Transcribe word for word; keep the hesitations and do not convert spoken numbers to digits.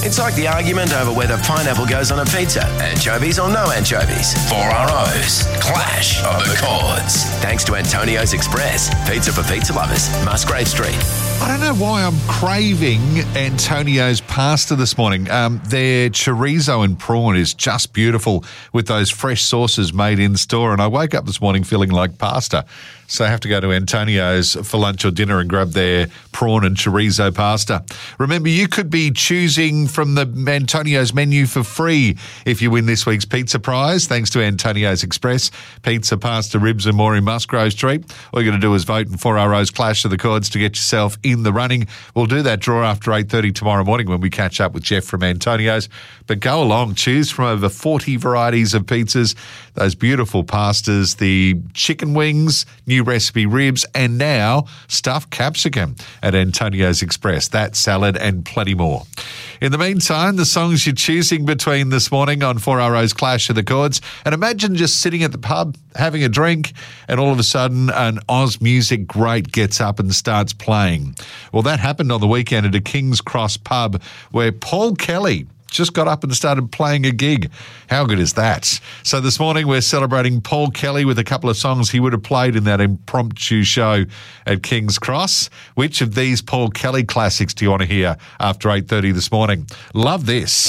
It's like the argument over whether pineapple goes on a pizza, anchovies or no anchovies. Four R O's Clash of the Chords. Thanks to Antonio's Express, pizza for pizza lovers, Musgrave Street. I don't know why I'm craving Antonio's pasta this morning. Um, their chorizo and prawn is just beautiful with those fresh sauces made in store. And I woke up this morning feeling like pasta. So I have to go to Antonio's for lunch or dinner and grab their prawn and chorizo pasta. Remember, you could be choosing from the Antonio's menu for free if you win this week's pizza prize, thanks to Antonio's Express. Pizza, pasta, ribs and more in Musgrave Street. All you got to do is vote in four R O's Clash of the Chords to get yourself in the running. We'll do that draw after eight thirty tomorrow morning when we catch up with Jeff from Antonio's. But go along, choose from over forty varieties of pizzas, those beautiful pastas, the chicken wings, new recipe ribs, and now stuffed capsicum at Antonio's Express. That salad and plenty more. In the meantime, the songs you're choosing between this morning on four R O's Clash of the Chords. And imagine just sitting at the pub, having a drink, and all of a sudden an Oz music great gets up and starts playing. Well, that happened on the weekend at a King's Cross pub where Paul Kelly just got up and started playing a gig. How good is that? So this morning we're celebrating Paul Kelly with a couple of songs he would have played in that impromptu show at King's Cross. Which of these Paul Kelly classics do you want to hear after eight thirty this morning? Love this.